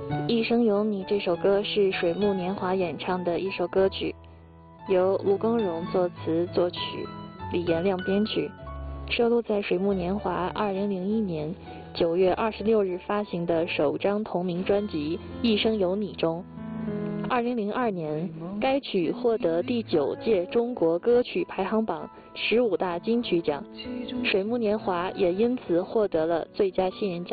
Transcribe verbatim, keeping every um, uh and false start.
《一生有你》这首歌是水木年华演唱的一首歌曲，由卢光荣作词作曲，李延亮编曲，收录在水木年华二零零一年九月二十六日发行的首张同名专辑《一生有你》中。二零零二年，该曲获得第九届中国歌曲排行榜十五大金曲奖，水木年华也因此获得了最佳新人奖。